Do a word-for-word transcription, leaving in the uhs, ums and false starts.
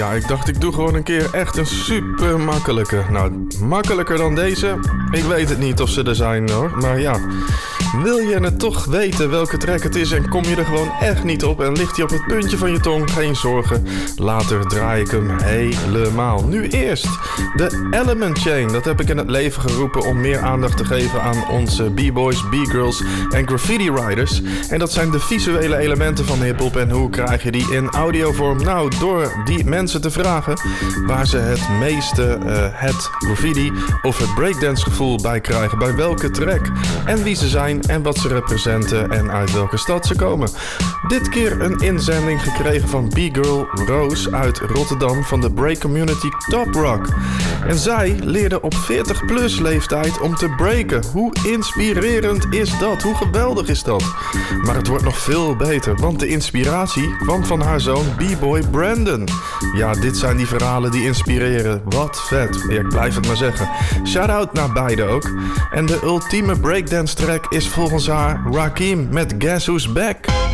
Ja, ik dacht ik doe gewoon een keer echt een super makkelijke. Nou, makkelijker dan deze? Ik weet het niet of ze er zijn hoor, maar ja. Wil je het toch weten welke track het is en kom je er gewoon echt niet op en ligt hij op het puntje van je tong? Geen zorgen, later draai ik hem helemaal. Nu eerst de Element Chain. Dat heb ik in het leven geroepen om meer aandacht te geven aan onze b-boys, b-girls en graffiti riders. En dat zijn de visuele elementen van hiphop. En hoe krijg je die in audiovorm? Nou, door die mensen te vragen waar ze het meeste uh, het graffiti of het breakdance gevoel bij krijgen. Bij welke track en wie ze zijn en wat ze representen en uit welke stad ze komen. Dit keer een inzending gekregen van B-girl Roos uit Rotterdam van de break community Top Rock. En zij leerde op veertig plus leeftijd om te breken. Hoe inspirerend is dat? Hoe geweldig is dat? Maar het wordt nog veel beter, want de inspiratie kwam van haar zoon B-boy Brandon. Ja, dit zijn die verhalen die inspireren. Wat vet. Ja, ik blijf het maar zeggen. Shout-out naar beide ook. En de ultieme breakdance track is volgens haar Rakim met Guess Who's Back.